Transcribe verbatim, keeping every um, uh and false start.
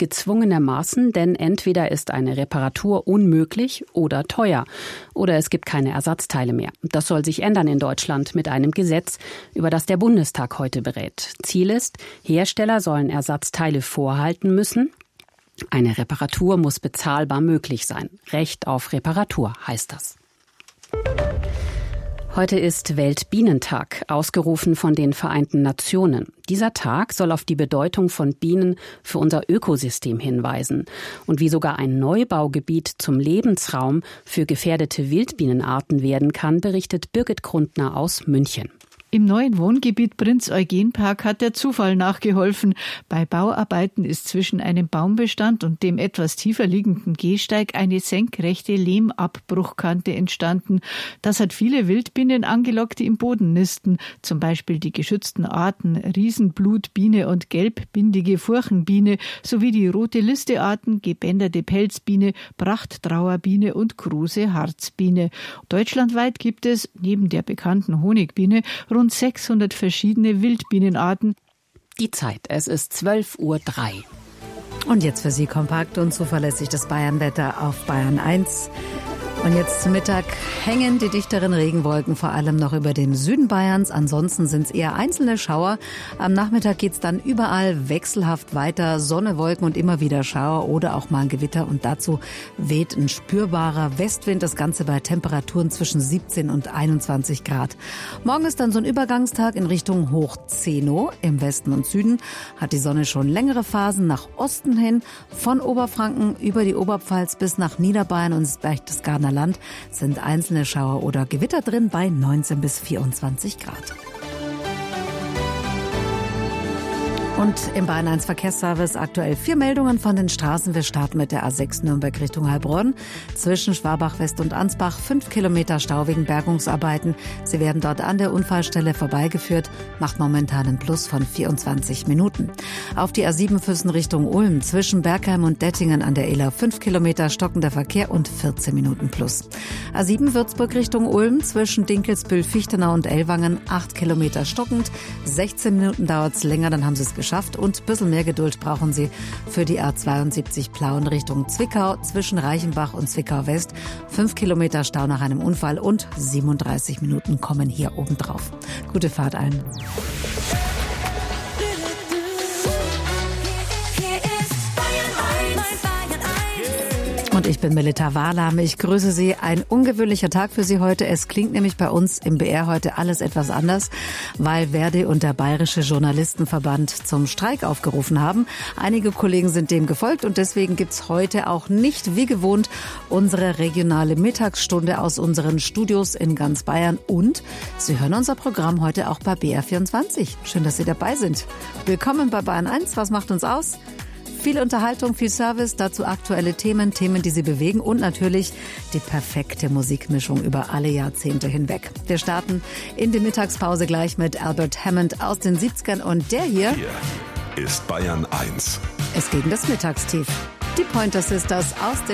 gezwungenermaßen, denn entweder ist eine Reparatur unmöglich oder teuer oder es gibt keine Ersatzteile mehr. Das soll sich ändern in Deutschland mit einem Gesetz, über das der Bundestag heute berät. Ziel ist, Hersteller sollen Ersatzteile vorhalten müssen. Eine Reparatur muss bezahlbar möglich sein. Recht auf Reparatur heißt das. Heute ist Weltbienentag, ausgerufen von den Vereinten Nationen. Dieser Tag soll auf die Bedeutung von Bienen für unser Ökosystem hinweisen und wie sogar ein Neubaugebiet zum Lebensraum für gefährdete Wildbienenarten werden kann, berichtet Birgit Grundner aus München. Im neuen Wohngebiet Prinz-Eugen-Park hat der Zufall nachgeholfen. Bei Bauarbeiten ist zwischen einem Baumbestand und dem etwas tiefer liegenden Gehsteig eine senkrechte Lehmabbruchkante entstanden. Das hat viele Wildbienen angelockt, die im Boden nisten. Zum Beispiel die geschützten Arten Riesenblutbiene und gelbbindige Furchenbiene sowie die rote Listearten gebänderte Pelzbiene, Prachttrauerbiene und Kruse Harzbiene. Deutschlandweit gibt es neben der bekannten Honigbiene rund sechshundert verschiedene Wildbienenarten. Die Zeit, es ist zwölf Uhr drei. Und jetzt für Sie kompakt und zuverlässig das Bayernwetter auf Bayern eins. Und jetzt zum Mittag hängen die dichteren Regenwolken vor allem noch über dem Süden Bayerns. Ansonsten sind es eher einzelne Schauer. Am Nachmittag geht es dann überall wechselhaft weiter. Sonne, Wolken und immer wieder Schauer oder auch mal ein Gewitter. Und dazu weht ein spürbarer Westwind. Das Ganze bei Temperaturen zwischen siebzehn und einundzwanzig Grad. Morgen ist dann so ein Übergangstag in Richtung Hochzeno. Im Westen und Süden hat die Sonne schon längere Phasen nach Osten hin. Von Oberfranken über die Oberpfalz bis nach Niederbayern und das Berchtesgadener Land sind einzelne Schauer oder Gewitter drin bei neunzehn bis vierundzwanzig Grad. Und im Bayern eins Verkehrsservice aktuell vier Meldungen von den Straßen. Wir starten mit der A sechs Nürnberg Richtung Heilbronn. Zwischen Schwabach West und Ansbach fünf Kilometer Stau wegen Bergungsarbeiten. Sie werden dort an der Unfallstelle vorbeigeführt. Macht momentan einen Plus von vierundzwanzig Minuten. Auf die A sieben Füssen Richtung Ulm. Zwischen Bergheim und Dettingen an der Iller fünf Kilometer stockender Verkehr und vierzehn Minuten Plus. A sieben Würzburg Richtung Ulm. Zwischen Dinkelsbühl, Fichtenau und Ellwangen acht Kilometer stockend. sechzehn Minuten dauert es länger, dann haben Sie es geschafft. Und ein bisschen mehr Geduld brauchen Sie für die A zweiundsiebzig Plauen Richtung Zwickau zwischen Reichenbach und Zwickau West. Fünf Kilometer Stau nach einem Unfall und siebenunddreißig Minuten kommen hier oben drauf. Gute Fahrt allen. Und ich bin Melita Wahlame. Ich grüße Sie. Ein ungewöhnlicher Tag für Sie heute. Es klingt nämlich bei uns im B R heute alles etwas anders, weil Verdi und der Bayerische Journalistenverband zum Streik aufgerufen haben. Einige Kollegen sind dem gefolgt und deswegen gibt's heute auch nicht wie gewohnt unsere regionale Mittagsstunde aus unseren Studios in ganz Bayern. Und Sie hören unser Programm heute auch bei B R vierundzwanzig. Schön, dass Sie dabei sind. Willkommen bei Bayern eins. Was macht uns aus? Viel Unterhaltung, viel Service, dazu aktuelle Themen, Themen, die Sie bewegen und natürlich die perfekte Musikmischung über alle Jahrzehnte hinweg. Wir starten in die Mittagspause gleich mit Albert Hammond aus den siebzigern und der hier, hier ist Bayern eins. Es gegen das Mittagstief. Die Pointer Sisters aus den